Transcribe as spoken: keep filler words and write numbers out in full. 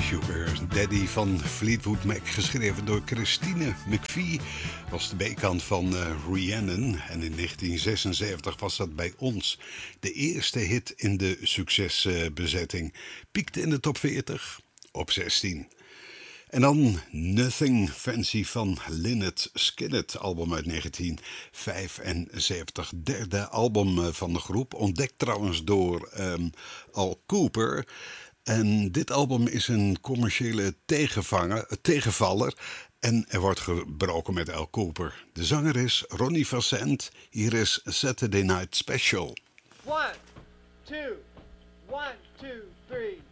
Sugar Daddy van Fleetwood Mac, geschreven door Christine McVie, was de B-kant van uh, Rhiannon. En in negentien zesenzeventig was dat bij ons de eerste hit in de succesbezetting. Piekte in de top veertig op zestien. En dan Nothing Fancy van Lynyrd Skynyrd, album uit negentien vijfenzeventig. Derde album van de groep, ontdekt trouwens door um, Al Kooper. En dit album is een commerciële tegenvanger, tegenvaller en er wordt gebroken met Al Kooper. De zanger is Ronnie Vincent, hier is Saturday Night Special. One, two, one, two, three.